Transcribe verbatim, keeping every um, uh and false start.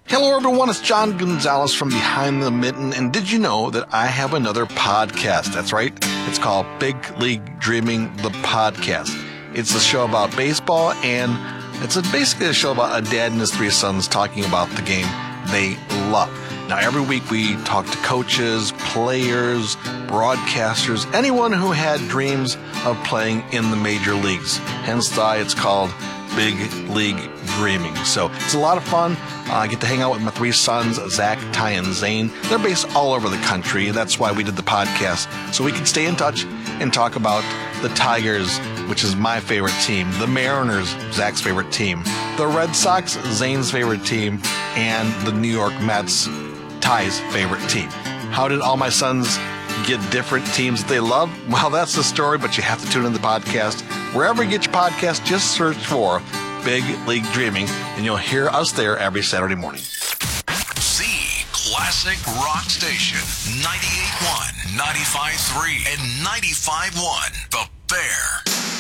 Hello everyone, it's John Gonzalez from Behind the Mitten, and did you know that I have another podcast? That's right, it's called Big League Dreaming, the podcast. It's a show about baseball, and it's a, basically a show about a dad and his three sons talking about the game they love. Now every week we talk to coaches, players, broadcasters, anyone who had dreams of playing in the major leagues. Hence why it's called Big League Dreaming. So it's a lot of fun. Uh, I get to hang out with my three sons, Zach, Ty, and Zane. They're based all over the country. That's why we did the podcast, so we can stay in touch and talk about the Tigers, which is my favorite team, the Mariners, Zach's favorite team, the Red Sox, Zane's favorite team, and the New York Mets, Ty's favorite team. How did all my sons get different teams that they love? Well, that's the story, but you have to tune in the podcast. Wherever you get your podcast, just search for Big League Dreaming, and you'll hear us there every Saturday morning. The Classic Rock Station, ninety-eight point one, ninety-five point three, and ninety-five point one, The Bear.